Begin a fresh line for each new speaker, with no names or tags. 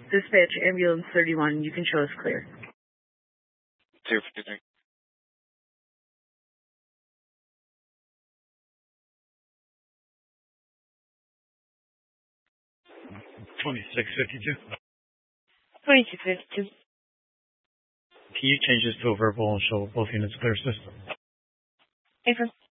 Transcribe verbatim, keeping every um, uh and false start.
Dispatch ambulance thirty-one. You can show us clear.
two fifty-three.
twenty-six fifty-two.
twenty-six fifty-two.
Can you change this to a verbal and show both units clear system?
Affirm.